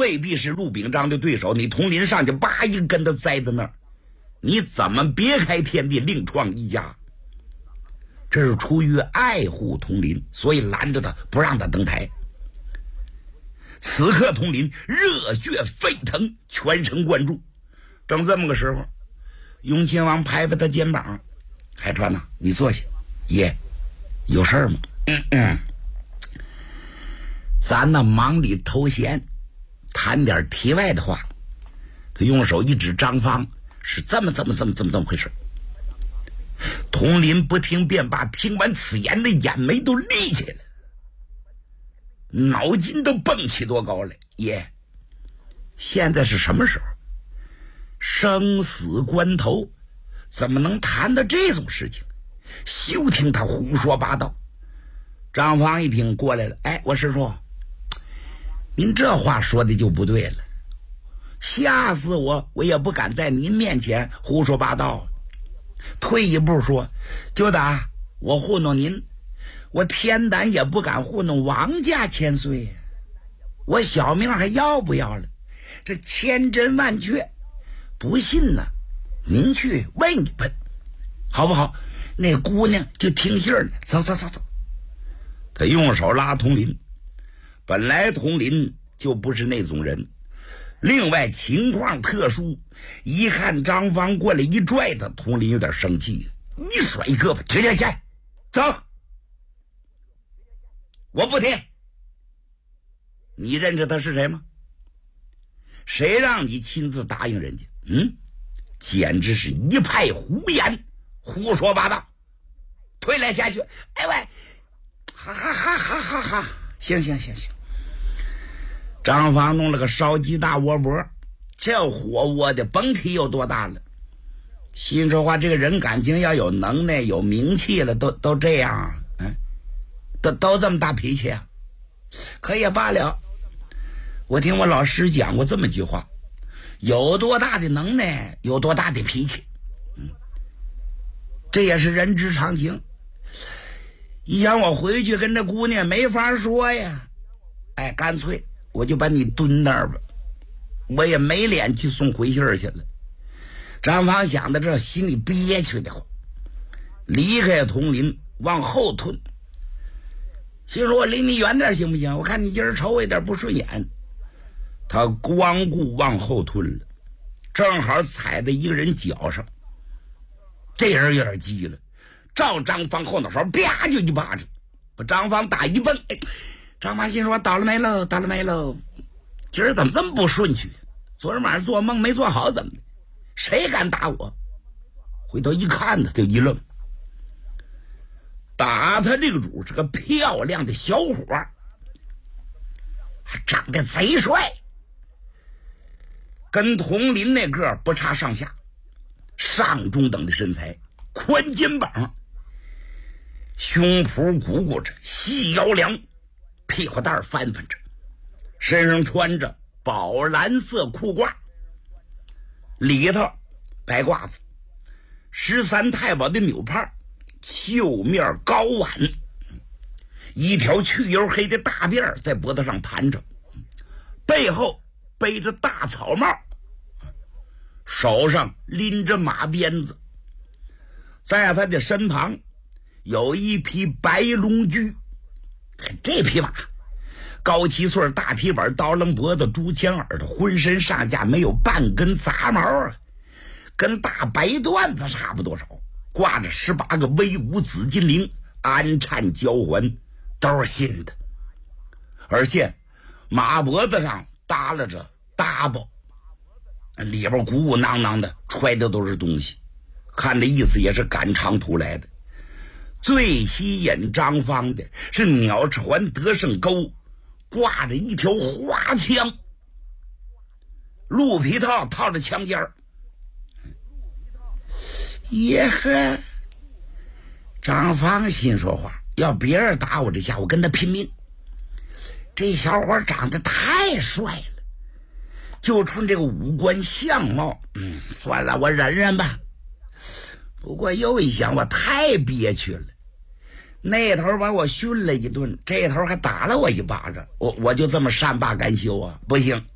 未必是陆秉章的对手，你佟林上去叭一个跟他栽在那儿，你怎么别开天地另创一家？这是出于爱护佟林，所以拦着他不让他登台。此刻佟林热血沸腾，全神贯注。正这么个时候，永亲王拍拍他肩膀：“海川呐，你坐下。爷，有事儿吗？”“咱那忙里偷闲，谈点题外的话。”他用手一指张芳：“是这么回事。”佟林不听便罢，听完此言的眼眉都立起来，脑筋都蹦起多高来。爷，现在是什么时候？生死关头，怎么能谈到这种事情？休听他胡说八道。张芳一听过来了：“哎，我师叔，您这话说的就不对了，吓死我也不敢在您面前胡说八道。退一步说，就打我糊弄您，我天胆也不敢糊弄王家千岁，我小命还要不要了？这千真万确，不信呢，您去问一问，好不好？那姑娘就听信了。走。他用手拉佟林，本来佟林就不是那种人，另外情况特殊，一看张芳过来一拽他，佟林有点生气，一甩胳膊：“去，走！我不听。你认识他是谁吗？谁让你亲自答应人家？简直是一派胡言，胡说八道！退来下去！哎喂，哈！行。张芳弄了个烧鸡大窝脖，这火窝的甭提有多大了。心说话，这个人感情要有能耐有名气了，都这样啊，都这么大脾气啊，可也罢了。我听我老师讲过这么句话：有多大的能耐有多大的脾气，这也是人之常情。一想我回去跟这姑娘没法说呀，干脆我就把你蹲那儿吧，我也没脸去送回信去了。张芳想到这，心里憋屈的慌，离开佟林往后退，心说我离你远点行不行？我看你今儿瞅我有点不顺眼。他光顾往后退了，正好踩在一个人脚上，这人有点急了，照张芳后脑勺啪就一巴掌，把张芳打一蹦。张芳心说倒了霉喽，今儿怎么这么不顺序？昨天晚上做梦没做好怎么的？谁敢打我？回头一看他就一愣，打他这个主是个漂亮的小伙，还长得贼帅，跟佟林那个不差上下，上中等的身材，宽肩膀，胸脯鼓鼓着，细腰梁，屁股蛋翻着，身上穿着宝蓝色裤褂，里头白褂子，13太保的纽帕，绣面高挽，一条去油黑的大辫在脖子上盘着，背后背着大草帽，手上拎着马鞭子，在他的身旁有一匹白龙驹。这匹马高7岁，大皮板，刀棱脖子，猪前耳朵，浑身上下没有半根杂毛啊，跟大白缎子差不多少，挂着18个威武紫金铃，安颤交环，都是新的。而且马脖子上耷拉着大包，里边鼓鼓囊囊的揣的都是东西，看这意思也是赶长途来的。最吸引张芳的是鸟传得胜钩挂着一条花枪，鹿皮套套着枪尖儿。耶呵，张芳心说话，要别人打我这下，我跟他拼命。这小伙长得太帅了，就冲这个五官相貌，算了，我忍忍吧。不过又一想，我太憋屈了，那头把我训了一顿，这头还打了我一巴掌，我就这么善罢甘休啊？不行，